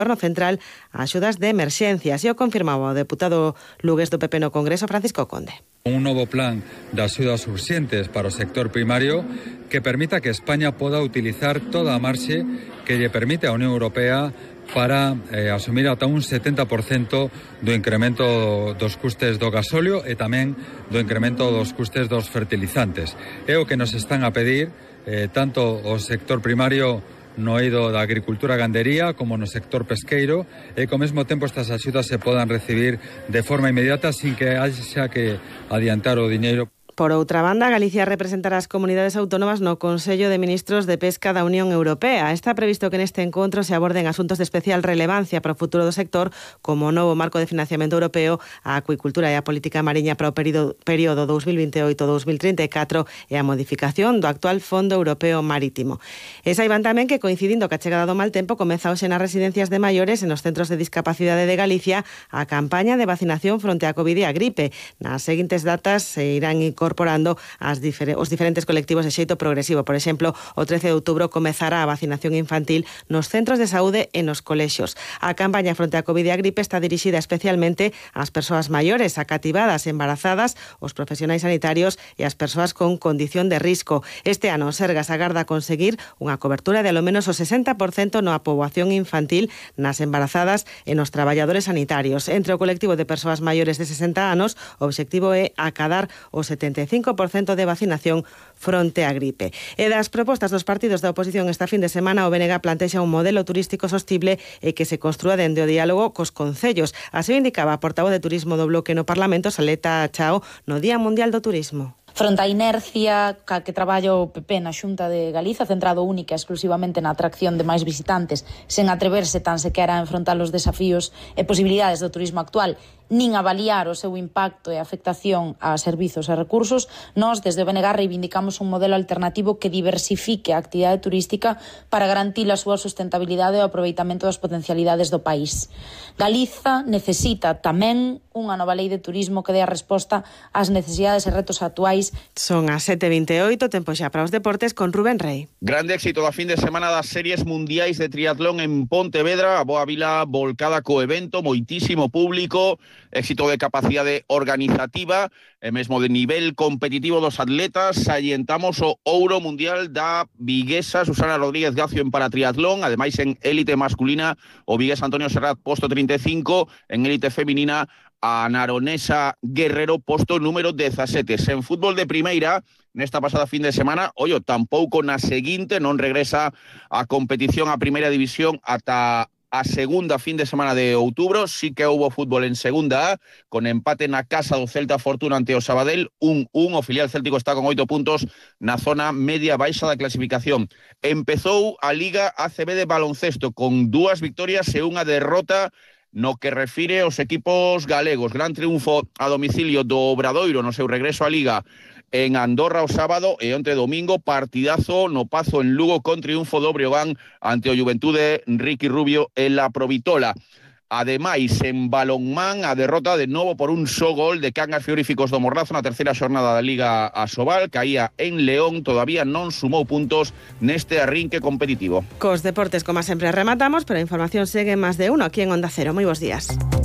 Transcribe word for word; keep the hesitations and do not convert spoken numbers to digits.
Goberno Central a axudas de emerxencias, e o confirmaba o deputado lugués do P P no Congreso, Francisco Conde. Un novo plan de axudas urxentes para o sector primario que permita que España poda utilizar toda a marxe que lle permite a Unión Europea para eh, asumir ata un setenta por cento do incremento dos custes do gasóleo e tamén do incremento dos custes dos fertilizantes. É o que nos están a pedir eh, tanto o sector primario no eido da agricultura e gandería como no sector pesqueiro, e que ao mesmo tempo estas axudas se podan recibir de forma inmediata sin que haxa que adiantar o diñeiro. Por outra banda, Galicia representará as comunidades autónomas no Consello de Ministros de Pesca da Unión Europea. Está previsto que neste encontro se aborden asuntos de especial relevancia para o futuro do sector, como o novo marco de financiamento europeo, a acuicultura e a política mariña para o período, período dos mil veintioito a dos mil trinta e catro e a modificación do actual Fondo Europeo Marítimo. E saiban tamén que, coincidindo ca chegada do mal tempo, comeza hoxe nas residencias de maiores e nos centros de discapacidade de Galicia a campaña de vacinación fronte á COVID e á gripe. Nas seguintes datas se irán incorporando as difer- os diferentes colectivos de xeito progresivo. Por exemplo, o trece de outubro comezará a vacinación infantil nos centros de saúde e nos colexios. A campaña fronte á COVID e á gripe está dirixida especialmente ás persoas maiores, a cativadas, embarazadas, os profesionais sanitarios e as persoas con condición de risco. Este ano, o Sergas agarda conseguir unha cobertura de alo menos o sesenta por cento na poboación infantil, nas embarazadas e nos traballadores sanitarios. Entre o colectivo de persoas maiores de sesenta anos, o obxectivo é acadar o setenta e cinco por cento de vacinación fronte á gripe. E das propostas dos partidos da oposición esta fin de semana, o B N G plantexa un modelo turístico sostible e que se construa dende o diálogo cos concellos. Así o indicaba a portavoz de Turismo do Bloque no Parlamento, Saleta Chao, no Día Mundial do Turismo. Fronte á inercia ca que traballa o P P na Xunta de Galiza, centrado única e exclusivamente na atracción de máis visitantes, sen atreverse tan sequera a enfrontar os desafíos e posibilidades do turismo actual, nin avaliar o seu impacto e afectación a servizos e recursos, nós, desde o B N G, reivindicamos un modelo alternativo que diversifique a actividade turística para garantir a súa sustentabilidade e o aproveitamento das potencialidades do país. Galiza necesita tamén unha nova lei de turismo que dé a resposta ás necesidades e retos actuais. Son as sete e vinte e oito, tempo xa para os deportes con Rubén Rey. Grande éxito da fin de semana das series mundiais de triatlón en Pontevedra, a boa vila volcada co evento, moitísimo público, éxito de capacidade organizativa e mesmo de nivel competitivo dos atletas. Salientamos o ouro mundial da viguesa Susana Rodríguez Gacio en paratriatlón, ademais en élite masculina o vigués Antonio Serrat posto trinta e cinco, en élite feminina a naronesa Guerrero posto número dezasete. En fútbol de primeira, nesta pasada fin de semana, ollo, tampouco na seguinte, non regresa a competición a primeira división ata a segunda fin de semana de outubro. Sí que houbo fútbol en segunda A, con empate na casa do Celta Fortuna ante o Sabadell, un un, o filial céltico está con oito puntos na zona media baixa da clasificación. Empezou a Liga A C B de baloncesto con dúas victorias e unha derrota no que refire aos equipos galegos. Gran triunfo a domicilio do Obradoiro no seu regreso á Liga en Andorra o sábado, e onte domingo partidazo no Pazo en Lugo con triunfo do Breogán ante o Juventude Ricky Rubio en la Provitola. Ademais, en balonmán, a derrota de novo por un só gol de Cangas Frigoríficos do Morrazo na terceira xornada da Liga Asobal, caía en León, todavía non sumou puntos neste arrinque competitivo. Cos deportes, como sempre, rematamos, pero a información segue en Más de Uno aquí en Onda Cero. Moi bons días.